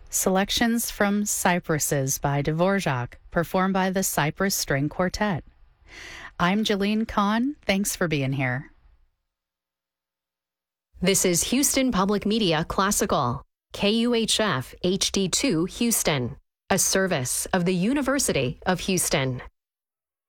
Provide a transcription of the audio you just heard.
Selections from Cypresses by Dvorak, performed by the Cypress String Quartet. I'm Jalene Kahn. Thanks for being here. This is Houston Public Media Classical, KUHF HD2 Houston, a service of the University of Houston.